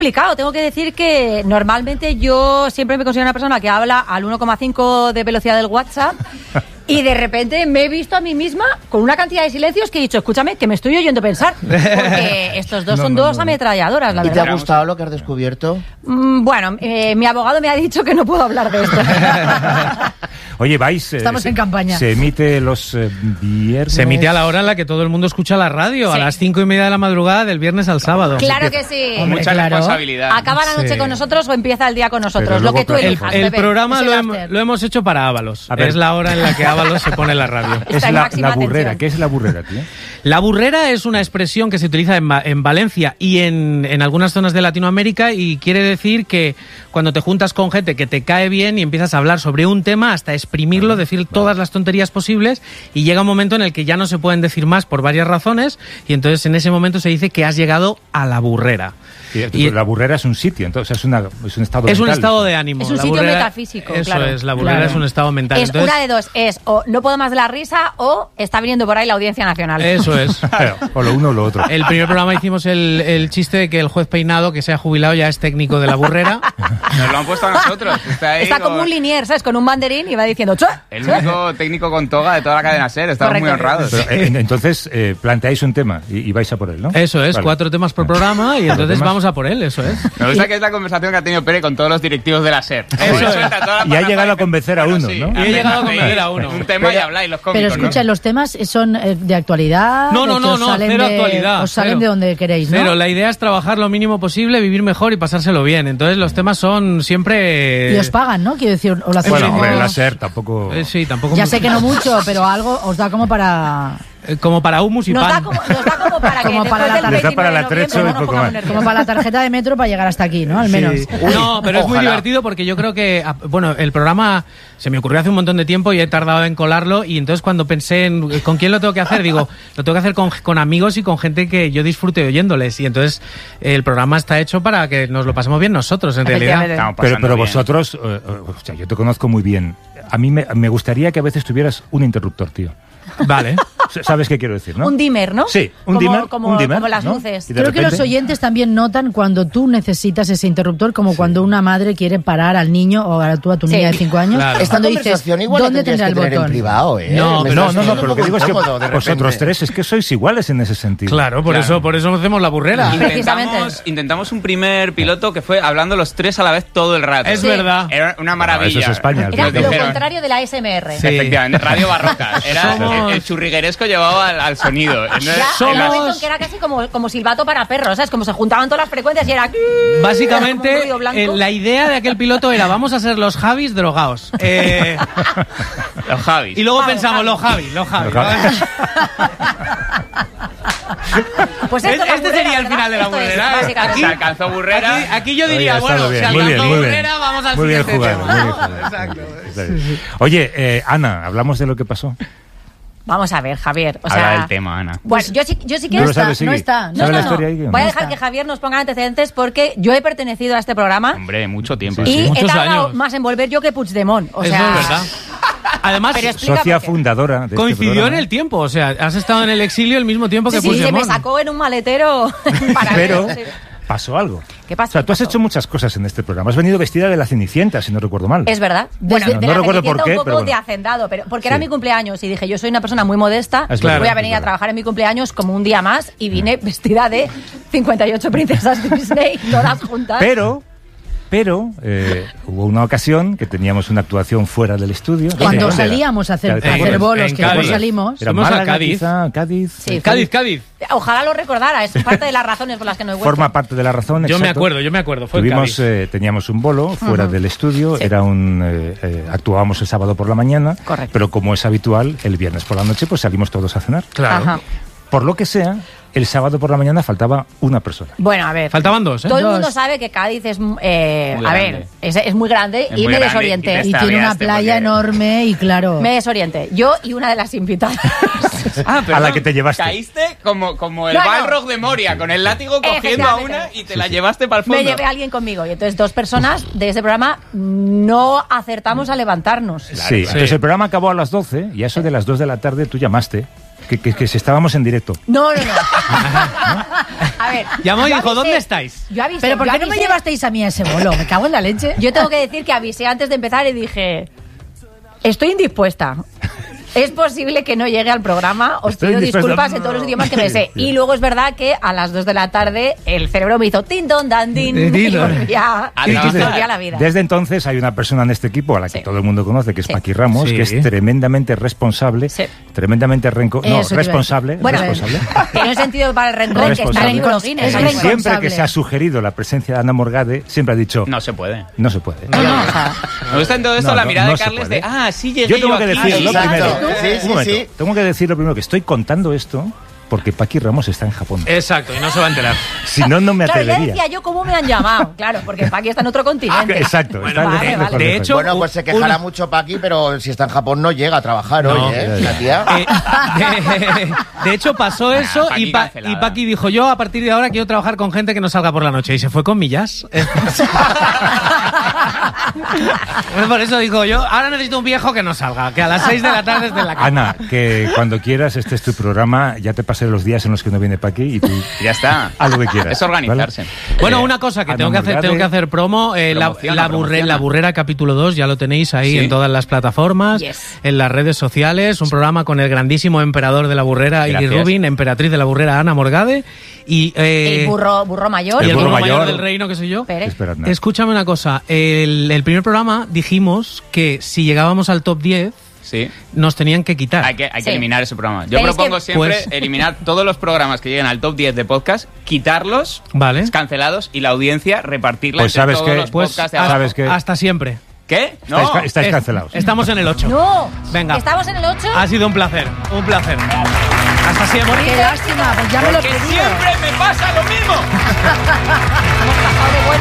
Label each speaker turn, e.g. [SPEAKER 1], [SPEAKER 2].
[SPEAKER 1] complicado. Tengo que decir que normalmente yo siempre me considero una persona que habla al 1,5 de velocidad del WhatsApp y de repente me he visto a mí misma con una cantidad de silencios que he dicho, escúchame, que me estoy oyendo pensar. Porque estos dos son dos ametralladoras, la verdad.
[SPEAKER 2] ¿Y te ha gustado lo que has descubierto?
[SPEAKER 1] Bueno, mi abogado me ha dicho que no puedo hablar de esto.
[SPEAKER 3] Oye, vais...
[SPEAKER 4] Estamos en campaña.
[SPEAKER 3] Se emite los viernes...
[SPEAKER 5] Se emite a la hora en la que todo el mundo escucha la radio, a las 5:30 de la madrugada del viernes al sábado.
[SPEAKER 1] Claro que sí.
[SPEAKER 6] Con mucha responsabilidad.
[SPEAKER 1] ¿Acaba la noche con nosotros o empieza el día con nosotros? Lo que tú elijas.
[SPEAKER 5] El programa lo hemos hecho para Ábalos. Es la hora en la que Ábalos se pone la radio.
[SPEAKER 3] Es la burrera. ¿Qué es la burrera, tío?
[SPEAKER 5] La burrera es una expresión que se utiliza en Valencia y en algunas zonas de Latinoamérica y quiere decir que cuando te juntas con gente que te cae bien y empiezas a hablar sobre un tema hasta exprimirlo, decir todas las tonterías posibles y llega un momento en el que ya no se pueden decir más por varias razones y entonces en ese momento se dice que has llegado a la burrera.
[SPEAKER 3] Y la burrera es un sitio, entonces es un estado mental.
[SPEAKER 5] Es un estado de ánimo.
[SPEAKER 1] Es un sitio metafísico,
[SPEAKER 5] eso
[SPEAKER 1] claro.
[SPEAKER 5] Es, la burrera es un estado mental.
[SPEAKER 1] Es entonces, una de dos, es o no puedo más de la risa o está viniendo por ahí la Audiencia Nacional.
[SPEAKER 5] Eso es.
[SPEAKER 3] O lo uno o lo otro.
[SPEAKER 5] El primer programa hicimos el chiste de que el juez Peinado, que se ha jubilado, ya es técnico de la burrera.
[SPEAKER 6] Nos lo han puesto a nosotros.
[SPEAKER 1] Está como un linier, ¿sabes? Con un banderín y va diciendo ¡chua!
[SPEAKER 6] El único técnico con toga de toda la cadena SER. Estamos muy honrados.
[SPEAKER 3] Pero, entonces, planteáis un tema y vais a por él, ¿no?
[SPEAKER 5] Eso es, 4 temas por programa y entonces vamos a por él, eso es.
[SPEAKER 6] Me gusta que es la conversación que ha tenido Pere con todos los directivos de la SER.
[SPEAKER 5] Eso es.
[SPEAKER 3] Y ha llegado a convencer a uno,
[SPEAKER 6] sí,
[SPEAKER 3] ¿no?
[SPEAKER 5] Y he llegado a convencer a uno.
[SPEAKER 6] Un tema y habláis los cómicos.
[SPEAKER 4] Pero escucha,
[SPEAKER 6] ¿no?
[SPEAKER 4] los temas son de actualidad.
[SPEAKER 5] No, cero actualidad.
[SPEAKER 4] Os salen
[SPEAKER 5] cero.
[SPEAKER 4] de donde queréis, ¿no?
[SPEAKER 5] Cero, la idea es trabajar lo mínimo posible, vivir mejor y pasárselo bien. Entonces los temas son siempre...
[SPEAKER 4] Y os pagan, ¿no? Quiero decir, o lo hacéis.
[SPEAKER 3] Bueno, hombre, la SER tampoco...
[SPEAKER 5] sí, tampoco...
[SPEAKER 4] Ya sé que no mucho, pero algo os da como para...
[SPEAKER 5] Como para humus y
[SPEAKER 1] nos
[SPEAKER 5] pan.
[SPEAKER 1] nos da como para
[SPEAKER 4] Como
[SPEAKER 1] que
[SPEAKER 4] para la
[SPEAKER 1] después del 29
[SPEAKER 3] para la
[SPEAKER 1] de noviembre
[SPEAKER 3] trecho y
[SPEAKER 1] no nos
[SPEAKER 3] poco
[SPEAKER 1] pongamos
[SPEAKER 3] más.
[SPEAKER 4] Como para la tarjeta de metro para llegar hasta aquí, ¿no? Al menos.
[SPEAKER 5] Sí. No, pero es muy divertido porque yo creo que, bueno, el programa se me ocurrió hace un montón de tiempo y he tardado en colarlo y entonces cuando pensé en con quién lo tengo que hacer, digo, lo tengo que hacer con amigos y con gente que yo disfrute oyéndoles y entonces el programa está hecho para que nos lo pasemos bien nosotros, en realidad.
[SPEAKER 3] Pero vosotros, o sea, yo te conozco muy bien. A mí me gustaría que a veces tuvieras un interruptor, tío.
[SPEAKER 5] Vale.
[SPEAKER 3] ¿Sabes qué quiero decir, no?
[SPEAKER 1] Un dimmer, ¿no?
[SPEAKER 3] Sí, un dimmer.
[SPEAKER 1] Como las
[SPEAKER 3] ¿no?
[SPEAKER 1] luces.
[SPEAKER 4] Creo que los oyentes también notan cuando tú necesitas ese interruptor, como cuando una madre quiere parar al niño o a tu niña de 5 años.
[SPEAKER 5] Claro.
[SPEAKER 2] Esta
[SPEAKER 4] Cuando
[SPEAKER 2] conversación
[SPEAKER 4] dices,
[SPEAKER 2] igual
[SPEAKER 4] ¿dónde tendrá el
[SPEAKER 2] en
[SPEAKER 4] botón?
[SPEAKER 2] privado, ¿eh?
[SPEAKER 5] No,
[SPEAKER 3] No, pero lo que digo es que vosotros tres es que sois iguales en ese sentido.
[SPEAKER 5] Claro, por eso hacemos la burrera.
[SPEAKER 6] Intentamos un primer piloto que fue hablando los tres a la vez todo el rato.
[SPEAKER 5] Es verdad.
[SPEAKER 6] Era una maravilla.
[SPEAKER 3] Eso es España.
[SPEAKER 1] Era
[SPEAKER 6] Nos
[SPEAKER 1] lo
[SPEAKER 6] dijeron-
[SPEAKER 1] contrario de la SMR.
[SPEAKER 6] Sí. Efectivamente, radio barroca. Era
[SPEAKER 5] Somos-
[SPEAKER 6] el churrigueresco llevado al sonido.
[SPEAKER 1] Ya, hay un momento en que era casi como silbato para perros, ¿sabes? Como se juntaban todas las frecuencias y era...
[SPEAKER 5] Básicamente,
[SPEAKER 1] como un ruido blanco.
[SPEAKER 5] la idea de aquel piloto era vamos a ser los Javis drogados.
[SPEAKER 6] Los Javis.
[SPEAKER 5] Y luego
[SPEAKER 1] Vale,
[SPEAKER 5] pensamos,
[SPEAKER 1] Javi.
[SPEAKER 5] los Javis.
[SPEAKER 1] Pues esto es la
[SPEAKER 5] Este
[SPEAKER 1] burrera,
[SPEAKER 5] sería el
[SPEAKER 1] ¿verdad?
[SPEAKER 5] final de la
[SPEAKER 1] Esto es,
[SPEAKER 5] burrera.
[SPEAKER 1] básicamente.
[SPEAKER 6] Se alcanzó burrera.
[SPEAKER 5] Aquí yo
[SPEAKER 3] Oye,
[SPEAKER 5] diría,
[SPEAKER 3] ha estado
[SPEAKER 5] bueno,
[SPEAKER 3] bien,
[SPEAKER 5] se
[SPEAKER 3] muy bien,
[SPEAKER 5] alcanzó
[SPEAKER 3] muy bien.
[SPEAKER 5] burrera, vamos al
[SPEAKER 3] Muy bien
[SPEAKER 5] siguiente
[SPEAKER 3] jugado,
[SPEAKER 5] tema.
[SPEAKER 3] muy bien jugado.
[SPEAKER 5] Exacto.
[SPEAKER 3] Está bien. Oye, Ana, hablamos de lo que pasó.
[SPEAKER 1] Vamos a ver, Javier. O
[SPEAKER 6] Habla
[SPEAKER 1] sea,
[SPEAKER 6] del tema, Ana.
[SPEAKER 1] Bueno, yo sí
[SPEAKER 3] ¿No
[SPEAKER 1] quiero...
[SPEAKER 3] lo sabes, Sigui?
[SPEAKER 4] no está.
[SPEAKER 3] ¿Sabes
[SPEAKER 4] No,
[SPEAKER 3] la
[SPEAKER 4] no,
[SPEAKER 3] historia ahí?
[SPEAKER 1] Voy a
[SPEAKER 4] No
[SPEAKER 1] dejar
[SPEAKER 4] está.
[SPEAKER 1] que Javier nos ponga antecedentes porque yo he pertenecido a este programa
[SPEAKER 6] Hombre, mucho tiempo.
[SPEAKER 1] y he
[SPEAKER 5] muchos
[SPEAKER 1] tardado
[SPEAKER 5] años.
[SPEAKER 1] más en volver yo que Puigdemont. O
[SPEAKER 5] Eso
[SPEAKER 1] sea,
[SPEAKER 5] es verdad. Además,
[SPEAKER 1] Pero explica
[SPEAKER 3] Socia
[SPEAKER 1] por qué.
[SPEAKER 3] fundadora de este
[SPEAKER 5] coincidió en
[SPEAKER 3] programa.
[SPEAKER 5] el tiempo. O sea, has estado en el exilio el mismo tiempo que
[SPEAKER 1] Sí, se me
[SPEAKER 5] Puigdemont.
[SPEAKER 1] sacó en un maletero para
[SPEAKER 3] Pero
[SPEAKER 1] ver, sí.
[SPEAKER 3] pasó algo.
[SPEAKER 1] ¿Qué pasó?
[SPEAKER 3] O sea, tú has hecho muchas cosas en este programa. Has venido vestida de la Cenicienta, si no recuerdo mal.
[SPEAKER 1] Es verdad. Bueno,
[SPEAKER 3] No
[SPEAKER 1] de la
[SPEAKER 3] recuerdo por
[SPEAKER 1] Cenicienta
[SPEAKER 3] qué,
[SPEAKER 1] un poco
[SPEAKER 3] pero bueno.
[SPEAKER 1] de hacendado, pero porque
[SPEAKER 3] Sí.
[SPEAKER 1] era mi cumpleaños y dije, yo soy una persona muy modesta,
[SPEAKER 3] Es
[SPEAKER 1] voy
[SPEAKER 3] verdad,
[SPEAKER 1] a venir
[SPEAKER 3] es
[SPEAKER 1] a
[SPEAKER 3] verdad.
[SPEAKER 1] trabajar en mi cumpleaños como un día más y vine vestida de 58 princesas Disney, todas juntas.
[SPEAKER 3] Pero hubo una ocasión que teníamos una actuación fuera del estudio.
[SPEAKER 4] Cuando
[SPEAKER 3] ¿Dónde era?
[SPEAKER 4] salíamos a hacer
[SPEAKER 3] ¿Te acuerdas?
[SPEAKER 4] bolos,
[SPEAKER 5] En
[SPEAKER 4] que después
[SPEAKER 5] Cádiz.
[SPEAKER 4] salimos.
[SPEAKER 3] Era
[SPEAKER 5] Fuimos a
[SPEAKER 3] Málaga,
[SPEAKER 5] Cádiz.
[SPEAKER 3] quizá, Cádiz.
[SPEAKER 1] Sí,
[SPEAKER 5] Cádiz.
[SPEAKER 1] Ojalá lo recordara, es parte de las razones por las que no he vuelto.
[SPEAKER 3] Forma parte de la razón.
[SPEAKER 5] Yo me
[SPEAKER 3] exacto.
[SPEAKER 5] acuerdo. Fue en
[SPEAKER 3] Tuvimos,
[SPEAKER 5] Cádiz.
[SPEAKER 3] teníamos un bolo fuera del estudio,
[SPEAKER 1] Sí.
[SPEAKER 3] era actuábamos el sábado por la mañana,
[SPEAKER 1] Correcto.
[SPEAKER 3] pero como es habitual, el viernes por la noche pues salimos todos a cenar.
[SPEAKER 5] Claro.
[SPEAKER 1] Ajá.
[SPEAKER 3] Por lo que sea, el sábado por la mañana faltaba una persona.
[SPEAKER 1] Bueno, a ver.
[SPEAKER 5] Faltaban 2, ¿eh?
[SPEAKER 1] Todo el mundo
[SPEAKER 4] Dos.
[SPEAKER 1] sabe que Cádiz es,
[SPEAKER 6] grande.
[SPEAKER 1] es muy grande
[SPEAKER 6] Es
[SPEAKER 1] y
[SPEAKER 6] muy
[SPEAKER 1] me
[SPEAKER 6] grande
[SPEAKER 1] desorienté.
[SPEAKER 6] y
[SPEAKER 4] Y tiene una
[SPEAKER 6] Extraviaste,
[SPEAKER 4] playa
[SPEAKER 6] porque-
[SPEAKER 4] enorme y claro.
[SPEAKER 1] Me desorienté. Yo y una de las invitadas.
[SPEAKER 3] A la que te llevaste.
[SPEAKER 6] Caíste como el
[SPEAKER 1] No, no.
[SPEAKER 6] Balrog de Moria, con el látigo cogiendo a una y te la llevaste para el fondo.
[SPEAKER 1] Me llevé a alguien conmigo y entonces 2 personas de ese programa no acertamos a levantarnos.
[SPEAKER 3] Sí, entonces el programa acabó a las 12 y a eso de las 2 de la tarde tú llamaste Que si estábamos en directo.
[SPEAKER 1] No. A ver.
[SPEAKER 5] Llamó y
[SPEAKER 1] yo
[SPEAKER 5] dijo,
[SPEAKER 1] avisé-
[SPEAKER 5] ¿dónde estáis?
[SPEAKER 1] Yo avisé.
[SPEAKER 4] Pero ¿por
[SPEAKER 1] yo
[SPEAKER 4] qué no me
[SPEAKER 1] avisé-
[SPEAKER 4] llevasteis a mí a ese bolo? Me cago en la leche.
[SPEAKER 1] Yo tengo que decir que avisé antes de empezar y dije, estoy indispuesta. Es posible que no llegue al programa, os
[SPEAKER 3] Estoy
[SPEAKER 1] pido
[SPEAKER 3] indispuesta.
[SPEAKER 1] disculpas en todos los idiomas que me sé. Y luego es verdad que a las 2 de la tarde el cerebro me hizo tin don dan din y volví a la vida.
[SPEAKER 3] Desde entonces hay una persona en este equipo a la que
[SPEAKER 1] Sí.
[SPEAKER 3] todo el mundo conoce, que es
[SPEAKER 1] Sí.
[SPEAKER 3] Paqui Ramos,
[SPEAKER 5] Sí.
[SPEAKER 3] que es tremendamente responsable,
[SPEAKER 1] Sí.
[SPEAKER 3] tremendamente
[SPEAKER 4] Eso te iba a decir.
[SPEAKER 3] responsable.
[SPEAKER 1] Bueno,
[SPEAKER 3] responsable.
[SPEAKER 1] tiene un sentido para el rencor que está en el
[SPEAKER 3] Responsable.
[SPEAKER 1] libro Guinness.
[SPEAKER 4] Es
[SPEAKER 3] Y
[SPEAKER 4] responsable.
[SPEAKER 3] siempre que se ha sugerido la presencia de Ana Morgade, siempre ha dicho,
[SPEAKER 6] No se puede.
[SPEAKER 3] no se puede.
[SPEAKER 1] No, o sea,
[SPEAKER 6] Me gusta en todo esto
[SPEAKER 3] No,
[SPEAKER 6] la
[SPEAKER 3] no,
[SPEAKER 6] mirada
[SPEAKER 3] no
[SPEAKER 6] de
[SPEAKER 3] se
[SPEAKER 6] Carles
[SPEAKER 3] puede.
[SPEAKER 6] de, sí llegué
[SPEAKER 3] Yo tengo que
[SPEAKER 6] aquí.
[SPEAKER 3] decirlo
[SPEAKER 2] Exacto.
[SPEAKER 3] primero.
[SPEAKER 2] Sí,
[SPEAKER 3] Un momento.
[SPEAKER 2] sí.
[SPEAKER 3] Tengo que decir lo primero, que estoy contando esto porque Paqui Ramos está en Japón.
[SPEAKER 5] Exacto, y no se va a enterar.
[SPEAKER 3] Si no, no me
[SPEAKER 1] claro, ya
[SPEAKER 3] atrevería.
[SPEAKER 1] decía yo cómo me han llamado. Claro, porque Paqui está en otro continente.
[SPEAKER 3] Exacto. está
[SPEAKER 1] vale,
[SPEAKER 3] lejos,
[SPEAKER 1] vale.
[SPEAKER 3] lejos,
[SPEAKER 5] De
[SPEAKER 3] lejos.
[SPEAKER 5] hecho,
[SPEAKER 2] Bueno, pues se quejará
[SPEAKER 5] una-
[SPEAKER 2] mucho Paqui, pero si está en Japón no llega a trabajar
[SPEAKER 5] No.
[SPEAKER 2] hoy, ¿eh? La tía.
[SPEAKER 5] De hecho, pasó eso
[SPEAKER 6] Paqui
[SPEAKER 5] y
[SPEAKER 6] cancelada.
[SPEAKER 5] Paqui dijo, yo a partir de ahora quiero trabajar con gente que no salga por la noche. Y se fue con millas. Por eso digo yo, ahora necesito un viejo que no salga, que a las 6 de la tarde esté en la cama.
[SPEAKER 3] Ana, que cuando quieras, este es tu programa, ya te pasé los días en los que no viene Paqui y tú
[SPEAKER 6] Ya está.
[SPEAKER 3] haz lo que quieras.
[SPEAKER 6] Es organizarse.
[SPEAKER 5] Bueno, una cosa que
[SPEAKER 3] Ana
[SPEAKER 5] tengo que
[SPEAKER 3] Morgade.
[SPEAKER 5] hacer promo,
[SPEAKER 6] Promociona,
[SPEAKER 5] la
[SPEAKER 6] promociona.
[SPEAKER 5] Burrera capítulo 2, ya lo tenéis ahí
[SPEAKER 6] Sí.
[SPEAKER 5] en todas las plataformas,
[SPEAKER 1] Yes.
[SPEAKER 5] en las redes sociales, un programa con el grandísimo emperador de la Burrera, Iggy
[SPEAKER 6] Gracias.
[SPEAKER 5] Rubin, emperatriz de la Burrera, Ana Morgade, y
[SPEAKER 1] El burro mayor.
[SPEAKER 5] y el
[SPEAKER 3] burro
[SPEAKER 5] burro mayor
[SPEAKER 3] mayor
[SPEAKER 5] del reino, que soy yo.
[SPEAKER 1] Pérez.
[SPEAKER 3] Espera, Ana.
[SPEAKER 5] Escúchame una cosa, el primer programa dijimos que si llegábamos al top 10
[SPEAKER 6] Sí.
[SPEAKER 5] nos tenían que quitar.
[SPEAKER 6] Hay que
[SPEAKER 1] Sí.
[SPEAKER 6] eliminar ese programa. Yo
[SPEAKER 1] Pero es
[SPEAKER 6] propongo
[SPEAKER 1] que-
[SPEAKER 6] siempre
[SPEAKER 5] Pues-
[SPEAKER 6] eliminar todos los programas que lleguen al top 10 de podcast, quitarlos,
[SPEAKER 5] Vale.
[SPEAKER 6] cancelados y la audiencia repartirla
[SPEAKER 3] Pues
[SPEAKER 6] entre
[SPEAKER 3] sabes
[SPEAKER 6] todos
[SPEAKER 3] que-
[SPEAKER 6] los
[SPEAKER 5] Pues
[SPEAKER 6] podcasts de
[SPEAKER 5] hasta,
[SPEAKER 6] abajo.
[SPEAKER 3] ¿sabes qué?
[SPEAKER 5] hasta siempre.
[SPEAKER 6] ¿Qué? No.
[SPEAKER 3] Estáis cancelados.
[SPEAKER 5] Estamos en el 8.
[SPEAKER 1] No.
[SPEAKER 5] Venga.
[SPEAKER 1] ¿Estamos en el 8?
[SPEAKER 5] Ha sido un placer, un placer. Hasta siempre.
[SPEAKER 4] Qué lástima, pues ya me lo
[SPEAKER 6] Porque
[SPEAKER 4] pedí.
[SPEAKER 6] siempre me pasa lo mismo.
[SPEAKER 1] Hemos pasado de bueno.